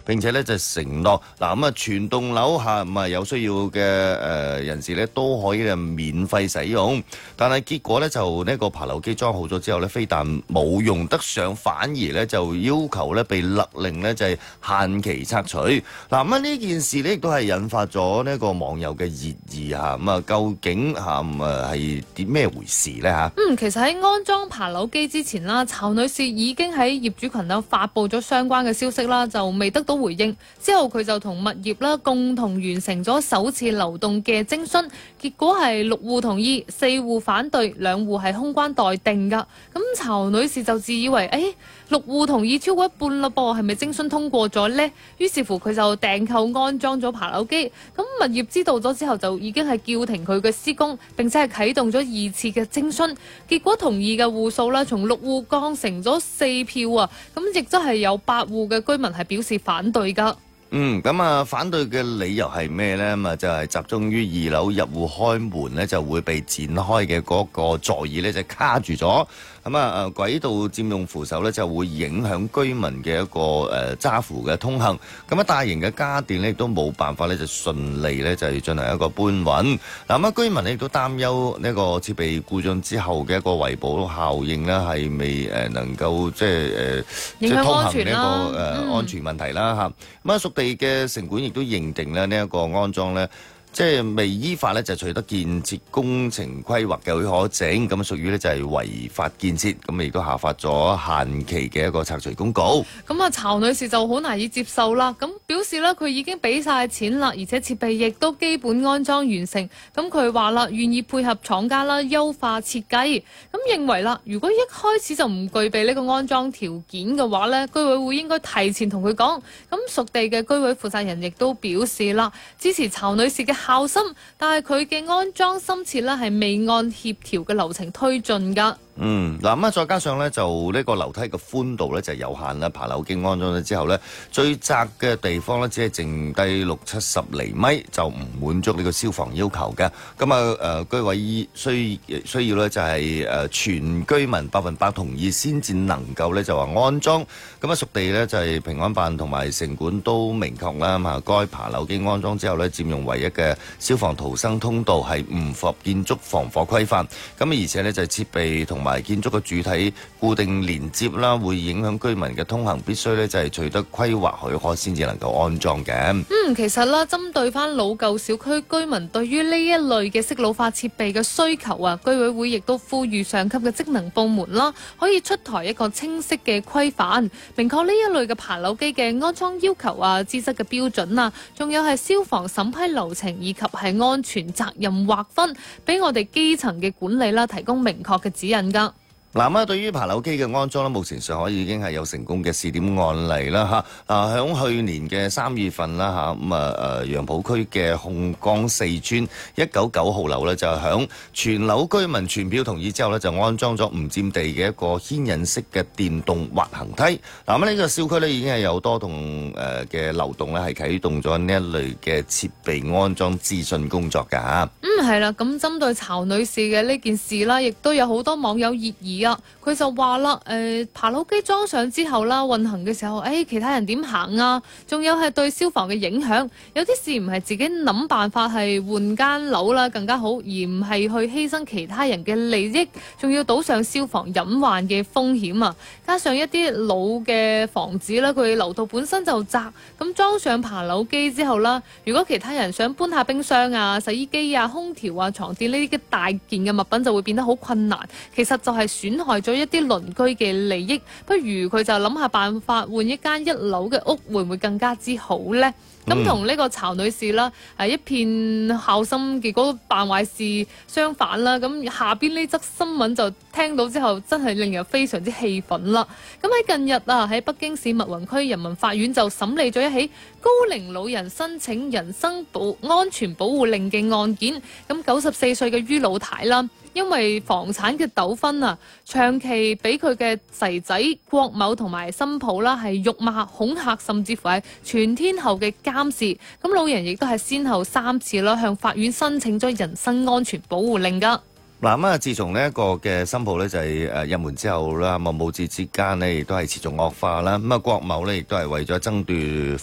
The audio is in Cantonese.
並且咧就承諾嗱咁啊，全棟樓下咁啊有需要嘅人士咧都可以免費使用。但係結果咧就呢個爬樓機裝好咗之後咧，非但冇用得上，反而咧就要求咧被勒令咧就係限期拆除。嗱咁啊呢件事咧亦都係引發咗呢個網友嘅熱議嚇。咁啊究竟係點咩回事咧嚇？ 其實喺安裝爬樓機之前啦，曹女士已經喺業主群組發布咗相關嘅消息啦，就未得到回應。之後佢就同物業啦共同完成咗首次流動嘅徵詢，結果係6戶同意，4戶反對，2戶係空關待定㗎。咁曹女士就自以為6戶同意超過一半啦噃，係咪徵詢通過咗呢？於是乎佢就訂購安裝咗爬樓機。咁物業知道咗之後就已經係叫停佢嘅施工，並且係啟動咗2次嘅徵詢。結果同意嘅戶數啦，從6戶降成咗4票啊！咁亦都係有8戶嘅居民係表示反對㗎。 咁啊，反對嘅理由係咩呢？咁啊，就係集中於2樓入戶開門呢就會被展開嘅嗰個座椅呢就卡住咗。咁啊，軌道佔用扶手呢就會影響居民嘅一個揸扶嘅通行。咁啊，大型嘅家電呢亦都冇辦法呢就順利呢就係進行一個搬運。嗱咁啊，居民呢亦都擔憂呢個設備故障之後嘅一個維保效應呢係未能夠即係影響安全呢個安全問題啦嚇。咁啊，屬地嘅城管亦都認定咧呢一個安裝呢，即係未依法咧就取得建設工程規劃嘅許可證，咁屬於咧就係違法建設，咁亦都下發咗限期嘅一個拆除公告。 咁啊，曹女士就好難以接受啦，咁表示咧佢已經俾晒錢啦，而且設備亦都基本安裝完成。咁佢話啦，願意配合廠家啦優化設計，咁認為啦，如果一開始就唔具備呢個安裝條件嘅話呢，居委會應該提前同佢講。咁屬地嘅居委負責人亦都表示啦，支持曹女士嘅孝心，但係佢嘅安裝深切咧係未按協調嘅流程推進㗎。 嗱咁啊，再加上咧就呢個樓梯嘅寬度咧就有限啦，爬樓機安裝咗之後咧，最窄嘅地方咧只係剩低60-70厘米，就唔滿足呢個消防要求嘅。咁啊居委需要咧就係全居民100%同意先至能夠咧就話安裝。咁啊屬地咧就係平安辦同埋城管都明確啦，咁啊該爬樓機安裝之後咧佔用唯一嘅消防逃生通道係唔符合建築防火規範。咁而且咧就係設備同埋建築嘅主體固定連接啦，會影響居民嘅通行，必須咧就係取得規劃許可先至能夠安裝嘅。 其實啦，針對翻老舊小區居民對於呢一類嘅適老化設備嘅需求啊，居委會亦都呼籲上級嘅職能部門啦，可以出台一個清晰嘅規範，明確呢一類嘅爬樓機嘅安裝要求啊、資質嘅標準啊，仲有係消防審批流程以及係安全責任劃分，俾我哋基層嘅管理啦提供明確嘅指引㗎。 嗱對於爬樓機嘅安裝咧，目前上海已經係有成功嘅試點案例啦嚇。響去年嘅3月份啦嚇，楊浦區嘅控江4村199號樓咧，就響全樓居民全票同意之後咧，就安裝咗唔佔地嘅一個牽引式嘅電動滑行梯。呢個小區咧已經係有多棟嘅樓棟咧係啟動咗呢一類嘅設備安裝諮詢工作㗎嚇。 係啦，咁針對曹女士嘅呢件事啦，亦都有好多網友熱議啊。佢就話啦，爬樓機裝上之後啦，運行嘅時候，其他人點行啊？仲有係對消防嘅影響，有啲事唔係自己諗辦法係換間樓啦更加好，而唔係去犧牲其他人嘅利益，仲要賭上消防隱患嘅風險啊！加上一啲老嘅房子啦，佢樓道本身就窄，咁裝上爬樓機之後啦，如果其他人想搬下冰箱啊、洗衣機啊、空調啊、床墊呢啲大件嘅物品就會變得好困難，其實就係損害咗一啲鄰居嘅利益，不如佢就諗下辦法換一間1樓嘅屋，會唔會更加之好呢？咁同呢個曹女士啦，一片孝心，結果辦壞事相反啦。咁下邊呢則新聞就聽到之後，真係令人非常之氣憤啦。咁喺近日啊，喺北京市密雲區人民法院就審理咗一起高齡老人申請人身安全保護令嘅案件。咁94歲嘅于老太啦，因為房產嘅糾紛啊，長期俾佢嘅仔仔郭某同埋新抱啦係辱罵、恐嚇，甚至乎係全天候嘅監視。咁老人亦都係先後3次啦向法院申請咗人身安全保護令㗎。 自從呢一個嘅新抱咧就係入門之後啦，母子之間呢亦都係持續惡化啦。郭某呢亦都係為咗爭奪